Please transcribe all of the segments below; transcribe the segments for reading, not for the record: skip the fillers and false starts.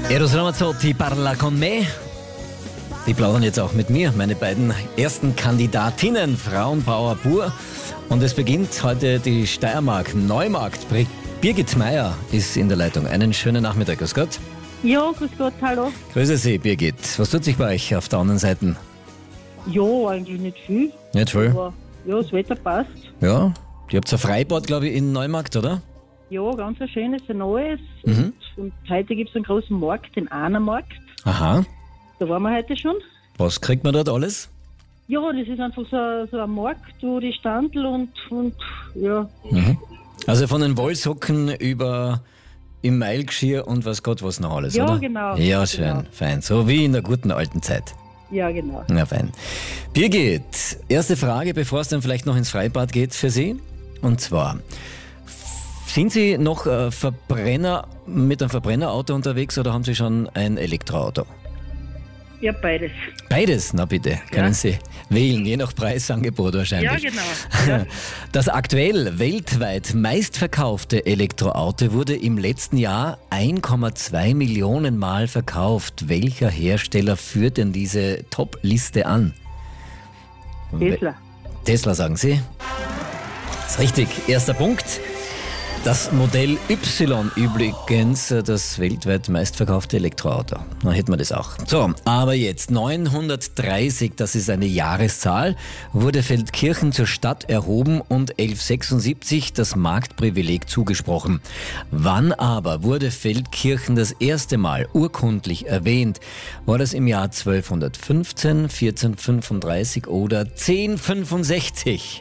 Eros Ramazzotti parla con me. Die plaudern jetzt auch mit mir, meine beiden ersten Kandidatinnen, Frauenpower pur. Und es beginnt heute die Steiermark, Neumarkt. Birgit Meier ist in der Leitung. Einen schönen Nachmittag, grüß Gott. Ja, grüß Gott, hallo. Grüße Sie, Birgit. Was tut sich bei euch auf der anderen Seite? Ja, eigentlich nicht viel. Nicht viel? Aber ja, das Wetter passt. Ja, ihr habt ein Freibad, glaube ich, in Neumarkt, oder? Ja, ganz ein schönes, ein neues. Und heute gibt es einen großen Markt, den Ahnermarkt. Aha. Da waren wir heute schon. Was kriegt man dort alles? Ja, das ist einfach so ein Markt, wo die Standel und ja. Also von den Wollsocken über im Mailgeschirr und was Gott was noch alles, Ja, oder? genau. Ja, schön, Genau. fein. So wie in der guten alten Zeit. Ja, genau. Na fein. Birgit, erste Frage, bevor es dann vielleicht noch ins Freibad geht für Sie. Und zwar, sind Sie noch mit einem Verbrennerauto unterwegs oder haben Sie schon ein Elektroauto? Ja, beides. Beides? Na bitte, können Sie wählen, je nach Preisangebot wahrscheinlich. Ja, genau. Ja. Das aktuell weltweit meistverkaufte Elektroauto wurde im letzten Jahr 1,2 Millionen Mal verkauft. Welcher Hersteller führt denn diese Top-Liste an? Tesla. Tesla, sagen Sie? Das ist richtig. Erster Punkt. Das Modell Y übrigens, das weltweit meistverkaufte Elektroauto. Dann hätten wir das auch. So, aber jetzt 930, das ist eine Jahreszahl, wurde Feldkirchen zur Stadt erhoben und 1176 das Marktprivileg zugesprochen. Wann aber wurde Feldkirchen das erste Mal urkundlich erwähnt? War das im Jahr 1215, 1435 oder 1065?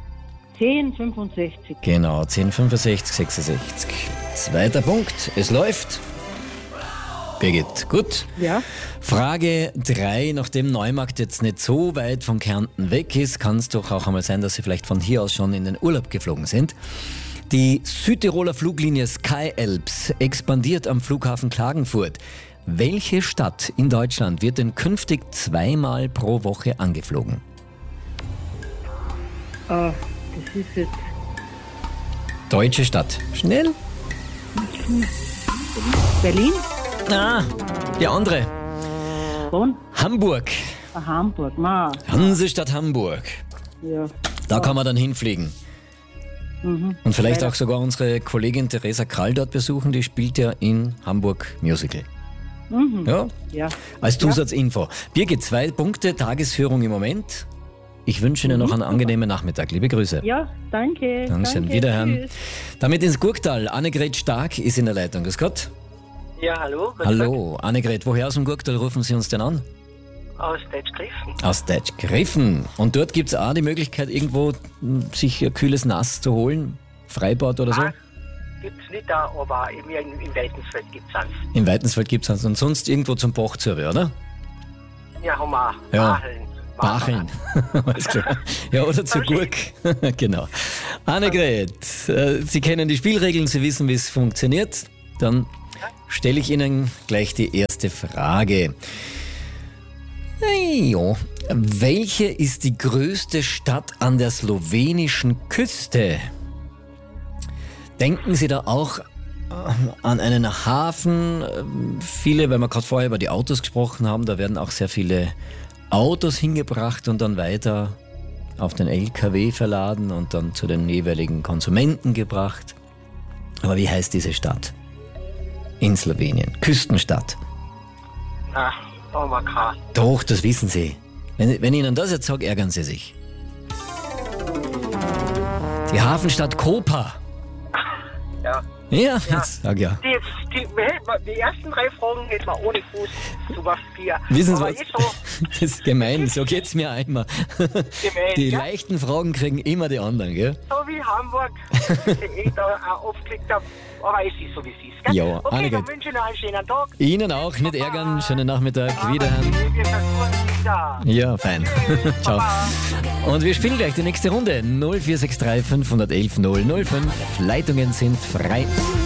1065. Genau, 1065, 66. Zweiter Punkt, es läuft. Birgit, gut. Ja. Frage 3, nachdem Neumarkt jetzt nicht so weit von Kärnten weg ist, kann es doch auch einmal sein, dass Sie vielleicht von hier aus schon in den Urlaub geflogen sind. Die Südtiroler Fluglinie SkyAlps expandiert am Flughafen Klagenfurt. Welche Stadt in Deutschland wird denn künftig 2-mal pro Woche angeflogen? Das ist jetzt Deutsche Stadt. Schnell. Berlin, Ah, die andere. Bonn, Hamburg. Hamburg. Hansestadt Hamburg. Ja. Da kann man dann hinfliegen. Und vielleicht auch sogar unsere Kollegin Theresa Krall dort besuchen, die spielt ja in Hamburg Musical. Ja, Ja. als Zusatzinfo. Birgit, 2 Punkte, Tagesführung im Moment. Ich wünsche Ihnen noch einen angenehmen Nachmittag. Liebe Grüße. Ja, danke. Dankeschön. Danke, Wiederhören. tschüss. Damit ins Gurktal. Annegret Stark ist in der Leitung. Grüß Gott. Ja, hallo. grüß Hallo, Annegret. Woher aus dem Gurktal rufen Sie uns denn an? Gott. Aus Deutschgriffen. Aus Deutschgriffen. Und dort gibt es auch die Möglichkeit, irgendwo sich ein kühles Nass zu holen? Freibad oder so? Gibt's nicht da, aber im Weitensfeld gibt's alles. Im Weitensfeld gibt es und sonst irgendwo zum Bachzurre, oder? Ja, haben wir Ja. Bacheln. Bacheln. Alles klar. Ja, oder zur Gurk. Genau. Annegret, Sie kennen die Spielregeln, Sie wissen, wie es funktioniert. Dann stelle ich Ihnen gleich die erste Frage. Ja. Welche ist die größte Stadt an der slowenischen Küste? Denken Sie da auch an einen Hafen? Viele, weil wir gerade vorher über die Autos gesprochen haben, da werden auch sehr viele Autos hingebracht und dann weiter auf den LKW verladen und dann zu den jeweiligen Konsumenten gebracht. Aber wie heißt diese Stadt? In Slowenien. Küstenstadt. Na, haben wir keine. Doch, das wissen Sie. Wenn ich Ihnen das jetzt sage, ärgern Sie sich. Die Hafenstadt Koper. Ja. Ja, jetzt sag ja. Die ersten 3 Fragen hätten wir ohne Fuß sogar 4. Wissen Sie aber was? jetzt so Das ist gemein, so geht's mir einmal. gemein, Die ja? leichten Fragen kriegen immer die anderen, gell? So wie Hamburg, die ich da auch aufgeklickt habe. Aber es ist so, wie es ist. Gell? Ja, okay, Annegret. dann wünsche ich noch einen schönen Tag. Ihnen auch, nicht ärgern, schönen Nachmittag, wiederhören. Wir versuchen wieder. Ja, fein. Ciao. Und wir spielen gleich die nächste Runde. 0463 511 005. Leitungen sind frei.